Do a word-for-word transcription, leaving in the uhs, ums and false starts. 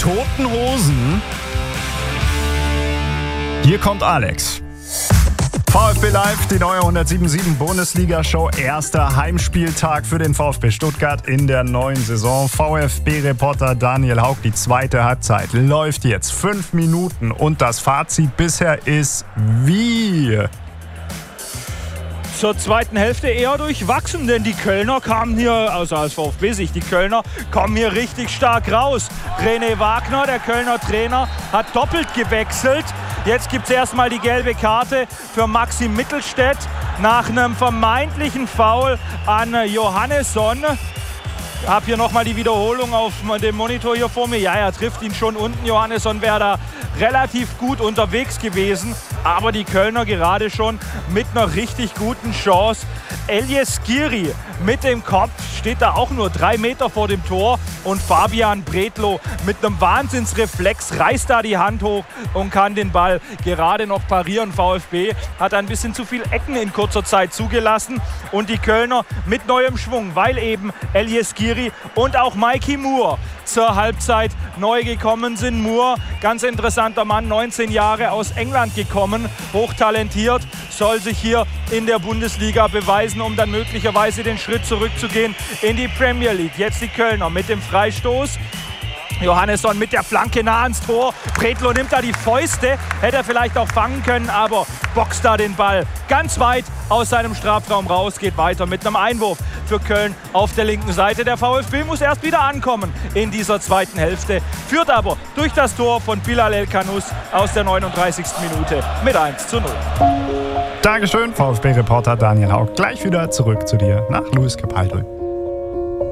Toten Hosen. Hier kommt Alex. VfB Live, die neue hundertsieben Komma sieben Bundesliga-Show. Erster Heimspieltag für den VfB Stuttgart in der neuen Saison. VfB-Reporter Daniel Haug, die zweite Halbzeit läuft jetzt. Fünf Minuten und das Fazit bisher ist wie? Zur zweiten Hälfte eher durchwachsen, denn die Kölner kamen hier, also aus VfB-Sicht, die Kölner kommen hier richtig stark raus. René Wagner, der Kölner Trainer, hat doppelt gewechselt. Jetzt gibt es erstmal die gelbe Karte für Maxim Mittelstädt nach einem vermeintlichen Foul an Johannesson. Ich habe hier nochmal die Wiederholung auf dem Monitor hier vor mir. Ja, er trifft ihn schon unten. Johannesson wäre da relativ gut unterwegs gewesen. Aber die Kölner gerade schon mit einer richtig guten Chance. Elias Skiri mit dem Kopf steht da auch nur drei Meter vor dem Tor. Und Fabian Bredlow mit einem Wahnsinnsreflex reißt da die Hand hoch und kann den Ball gerade noch parieren. VfB hat ein bisschen zu viel Ecken in kurzer Zeit zugelassen. Und die Kölner mit neuem Schwung, weil eben Elias Skiri und auch Mikey Moore zur Halbzeit neu gekommen sind. Moore, ganz interessanter Mann, neunzehn Jahre aus England gekommen, hochtalentiert, soll sich hier in der Bundesliga beweisen, um dann möglicherweise den Schritt zurückzugehen in die Premier League. Jetzt die Kölner mit dem Freistoß. Johannesson mit der Flanke nah ans Tor. Bredlow nimmt da die Fäuste. Hätte er vielleicht auch fangen können, aber boxt da den Ball ganz weit aus seinem Strafraum raus. Geht weiter mit einem Einwurf für Köln auf der linken Seite. Der VfB muss erst wieder ankommen in dieser zweiten Hälfte. Führt aber durch das Tor von Bilal El-Khanous aus der neununddreißigsten Minute mit eins zu null. Dankeschön, VfB-Reporter Daniel Haug. Gleich wieder zurück zu dir nach Luis Capaldo.